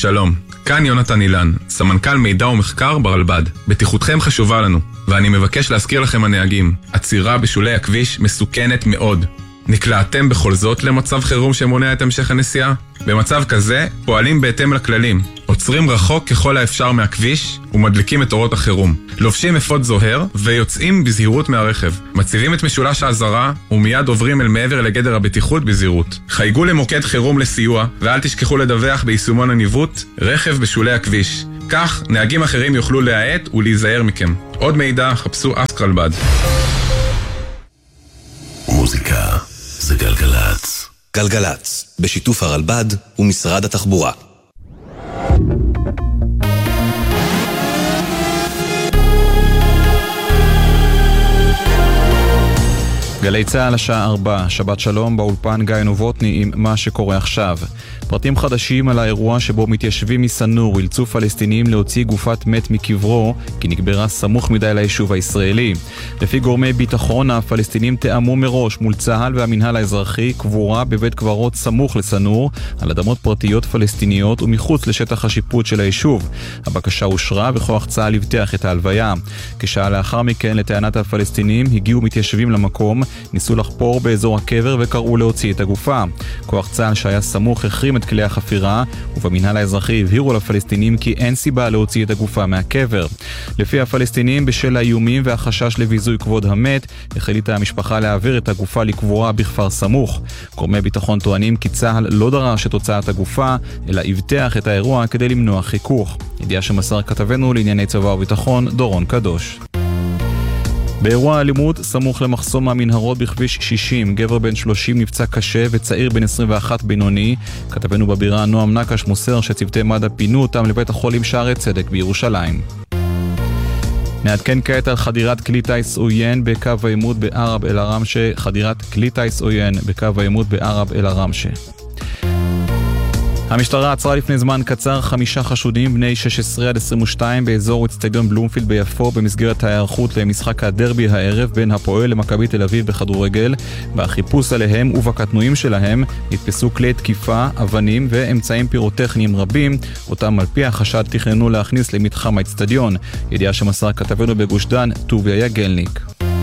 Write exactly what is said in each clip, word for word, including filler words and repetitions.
שלום, כאן יונתן אילן, סמנכ"ל מידע ומחקר ברלב"ד. בטיחותכם חשובה לנו, ואני מבקש להזכיר לכם הנהגים, עצירה בשולי הכביש מסוכנת מאוד. נקלעתם בכל זאת למצב חירום שמונע את המשך הנסיעה? במצב כזה פועלים בהתאם לכללים, עוצרים רחוק ככל האפשר מהכביש ומדליקים את אורות החירום, לובשים אפוד זוהר ויוצאים בזהירות מהרכב, מציבים את משולש האזהרה ומיד עוברים אל מעבר לגדר הבטיחות בזהירות. חייגו למוקד חירום לסיוע ואל תשכחו לדווח ביישומון הניווט רכב בשולי הכביש, כך נהגים אחרים יוכלו להאט ולהיזהר מכם. עוד מידע חפשו אסק רלב"ד. מוזיקה זה גלגלץ. גלגלץ, בשיתוף הרלב"ד ומשרד התחבורה. גלי צהל השעה ארבע, שבת שלום, באולפן גיא נובוטני עם מה שקורה עכשיו. פרטים חדשים על האירוע שבו מתיישבים מסנור אילצו פלסטינים להוציא גופת מת מקברו, כי נקברה סמוך מדי ליישוב הישראלי. לפי גורמי ביטחון, הפלסטינים תאמו מראש מול צהל והמנהל האזרחי קבורה בבית קברות סמוך לסנור, על אדמות פרטיות פלסטיניות ומחוץ לשטח השיפוט של היישוב. הבקשה אושרה וכוח צהל הבטיח את ההלוויה. כשעה לאחר מכן, לטענת הפלסטינים, הגיעו מתיישבים למקום, ניסו לחפור באזור הקבר וקראו להוציא את הגופה. כוח צהל שהיה סמוך החרים את כלי החפירה, ובמנהל האזרחי הבהירו לפלסטינים כי אין סיבה להוציא את הגופה מהקבר. לפי הפלסטינים, בשל האיומים והחשש לביזוי כבוד המת, החליטה המשפחה להעביר את הגופה לקבורה בכפר סמוך. גורמי ביטחון טוענים כי צהל לא דרש את הוצאת הגופה, אלא הבטיח את האירוע כדי למנוע חיכוך. ידיעה שמסר כתבנו לענייני צבא וביטחון, דורון קדוש. באירוע האלימות, סמוך למחסום המנהרות בכביש שישים, גבר בן שלושים נפצע קשה וצעיר בן עשרים ואחת בינוני. כתבנו בבירה נועם נקש מוסר שצוותי מד"א פינו אותם לבית החולים שערי צדק בירושלים. נעדכן כעת על חדירת כלי טיס עוין בקו העימות בערב אל הרמשה, חדירת כלי טיס עוין בקו העימות בערב אל הרמשה. המשטרה עצרה לפני זמן קצר חמישה חשודים בני שש עשרה עד עשרים ושתיים באזור אצטדיון בלומפילד ביפו במסגרת ההיערכות למשחק הדרבי הערב בין הפועל למכבי תל אביב בכדורגל. בחיפוש עליהם ובקטנועים שלהם נתפסו כלי תקיפה, אבנים ואמצעים פירוטכניים רבים, אותם על פי החשד תכננו להכניס למתחם האצטדיון. ידיעה שמסר כתבנו בגוש דן, טוביה יגלניק.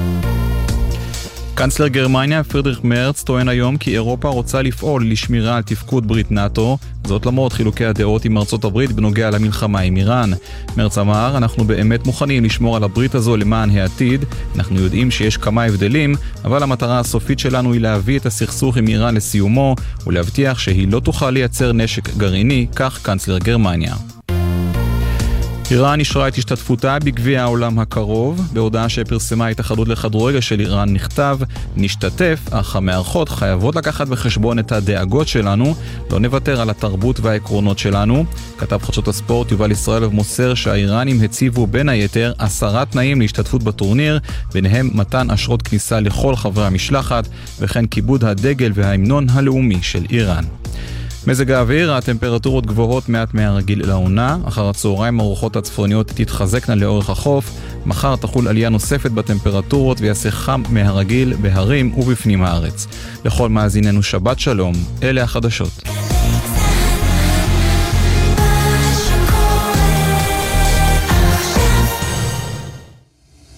קנצלר גרמניה פרידריך מרץ טוען היום כי אירופה רוצה לפעול לשמירה על תפקוד ברית נאטו, זאת למרות חילוקי הדעות עם ארצות הברית בנוגע למלחמה עם איראן. מרץ אמר, אנחנו באמת מוכנים לשמור על הברית הזו למען העתיד, אנחנו יודעים שיש כמה הבדלים, אבל המטרה הסופית שלנו היא להביא את הסכסוך עם איראן לסיומו, ולהבטיח שהיא לא תוכל לייצר נשק גרעיני, כך קנצלר גרמניה. איראן אישרה את השתתפותה בגביע העולם הקרוב. בהודעה שפרסמה ההתאחדות לכדורגל של איראן נכתב, נשתתף, אך המארחות חייבות לקחת בחשבון את הדאגות שלנו, לא נוותר על התרבות והעקרונות שלנו. כתב חדשות הספורט יובל ישראל ומוסר שהאיראנים הציבו בין היתר עשרה תנאים להשתתפות בטורניר, ביניהם מתן אשרות כניסה לכל חברי המשלחת, וכן כיבוד הדגל וההמנון הלאומי של איראן. מזג האוויר, הטמפרטורות גבוהות מעט מהרגיל לעונה, אחר הצהריים הרוחות הצפוניות תתחזקנה לאורך החוף, מחר תחול עלייה נוספת בטמפרטורות ויעשה חם מהרגיל בהרים ובפנים הארץ. לכל מאזיננו שבת שלום, אלה החדשות.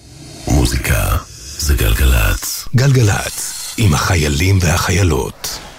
מוזיקה זה גלגלץ. גלגלץ עם החיילים והחיילות.